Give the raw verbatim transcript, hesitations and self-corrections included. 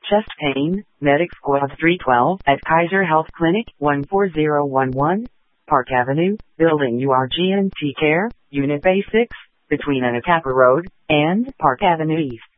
Chest pain, Medic Squad three twelve at Kaiser Health Clinic, one four zero one one, Park Avenue, Building U R G N T Care, Unit A six, between Anacapa Road and Park Avenue East.